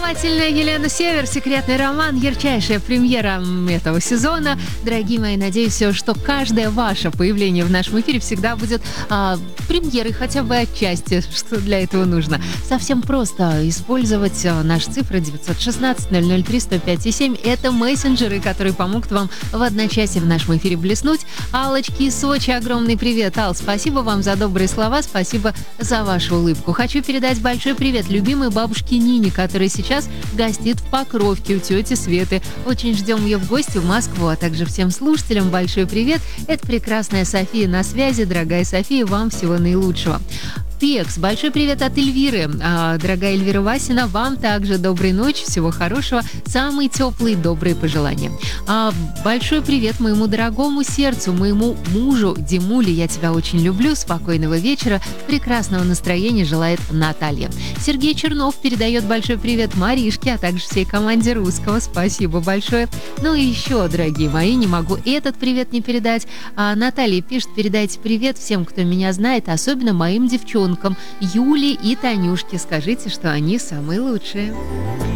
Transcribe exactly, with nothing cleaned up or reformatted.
Очаровательная Елена Север, секретный роман, ярчайшая премьера этого сезона. Дорогие мои, надеюсь, что каждое ваше появление в нашем эфире всегда будет а, премьерой хотя бы отчасти, что для этого нужно. Совсем просто использовать а, наши цифры девять один шесть ноль ноль три сто пять и семь. Это мессенджеры, которые помогут вам в одночасье в нашем эфире блеснуть. Аллочки из Сочи, огромный привет. Ал, спасибо вам за добрые слова, спасибо за вашу улыбку. Хочу передать большой привет любимой бабушке Нине, которая сейчас гостит в Покровке у тети Светы. Очень ждем ее в гости в Москву, а также всем слушателям большой привет. Это прекрасная София на связи. Дорогая София, вам всего наилучшего. Текс. Большой привет от Эльвиры. А, дорогая Эльвира Васина, вам также доброй ночи, всего хорошего, самые теплые добрые пожелания. А, большой привет моему дорогому сердцу, моему мужу Димуле. Я тебя очень люблю. Спокойного вечера, прекрасного настроения желает Наталья. Сергей Чернов передает большой привет Маришке, а также всей команде Русского. Спасибо большое. Ну и еще, дорогие мои, не могу этот привет не передать. А, Наталья пишет: передайте привет всем, кто меня знает, особенно моим девчонкам Юле и Танюшке. Скажите, что они самые лучшие.